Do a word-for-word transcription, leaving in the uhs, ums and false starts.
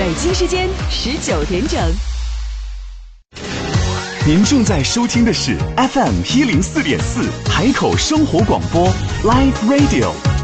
北京时间十九点整。 您正在收听的是 F M 一零四点四海口生活广播 Live Radio。